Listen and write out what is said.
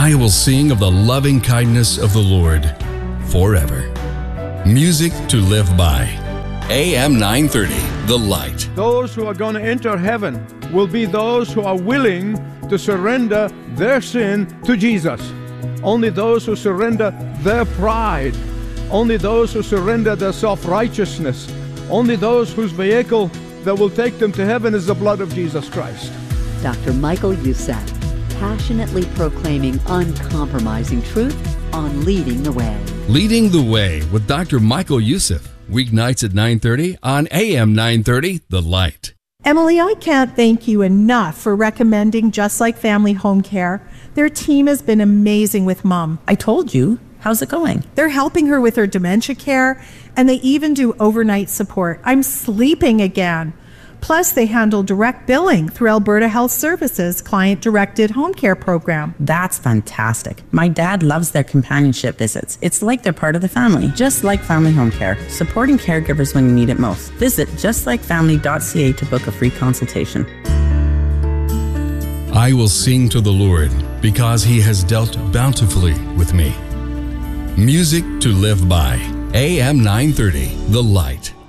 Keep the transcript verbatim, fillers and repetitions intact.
I will sing of the loving kindness of the Lord forever. Music to live by. A M nine thirty, The Light. Those who are going to enter heaven will be those who are willing to surrender their sin to Jesus. Only those who surrender their pride. Only those who surrender their self-righteousness. Only those whose vehicle that will take them to heaven is the blood of Jesus Christ. Doctor Michael Youssef, passionately proclaiming uncompromising truth on Leading the Way. Leading the Way with Doctor Michael Youssef, weeknights at nine thirty on A M nine thirty, The Light. Emily, I can't thank you enough for recommending Just Like Family Home Care. Their team has been amazing with Mom. I told you. How's it going? They're helping her with her dementia care, and they even do overnight support. I'm sleeping again. Plus, they handle direct billing through Alberta Health Services client-directed home care program. That's fantastic. My dad loves their companionship visits. It's like they're part of the family, just like Family Home Care, supporting caregivers when you need it most. Visit just like family dot c a to book a free consultation. I will sing to the Lord because he has dealt bountifully with me. Music to live by. A M nine thirty, The Light.